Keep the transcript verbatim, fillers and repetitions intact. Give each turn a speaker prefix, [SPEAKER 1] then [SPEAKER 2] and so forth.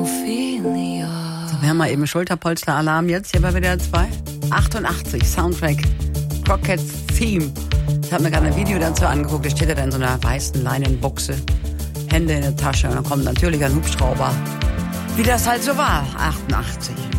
[SPEAKER 1] Ophelia.
[SPEAKER 2] So, wir haben mal eben Schulterpolster-Alarm jetzt hier bei W D R zwei. achtundachtzig, Soundtrack, Crockett Theme. Ich habe mir gerade ein Video dazu angeguckt, da steht er da in so einer weißen Leinenbuchse, Hände in der Tasche und dann kommt natürlich ein Hubschrauber. Wie das halt so war, achtundachtzig.